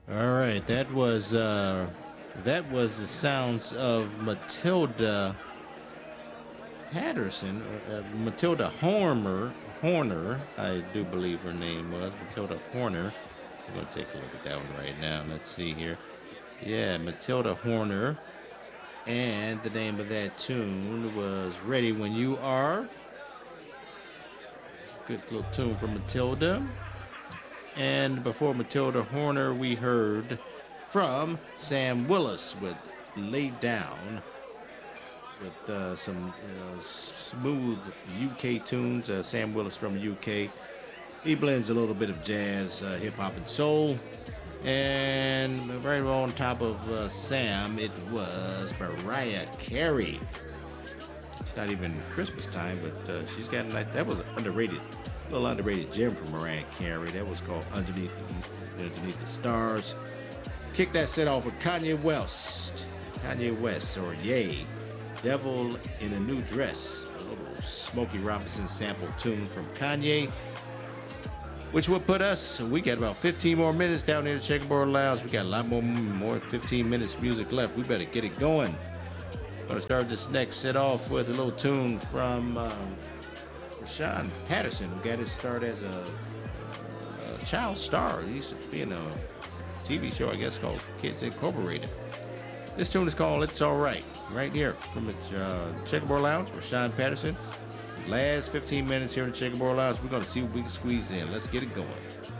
All right, that was the sounds of Matilda Patterson, Matilda Horner. I do believe her name was Matilda Horner. I'm gonna take a look at that one right now. Let's see here. Yeah, Matilda Horner, and the name of that tune was "Ready When You Are." Good little tune from Matilda. And before Matilda Horner, we heard from Sam Willis with "Lay Down," with some smooth UK tunes. Sam Willis from UK. He blends a little bit of jazz, hip hop, and soul. And right on top of Sam, it was Mariah Carey. It's not even Christmas time, but she's got a nice. That was underrated, a little underrated gem from Mariah Carey. That was called Underneath the Stars. Kick that set off with Kanye West, or Ye, Devil in a New Dress, a little Smokey Robinson sample tune from Kanye, which will put us, we got about 15 more minutes down here at Checkerboard Lounge. We got a lot more 15 minutes music left. We better get it going. I'm going to start this next set off with a little tune from Rashawn Patterson, who got his start as a child star. He used to be in a TV show, I guess, called Kids Incorporated. This tune is called "It's Alright," right here from the Checkerboard Lounge, Rashawn Patterson. Last 15 minutes here in the Checkerboard Lounge, we're going to see what we can squeeze in. Let's get it going.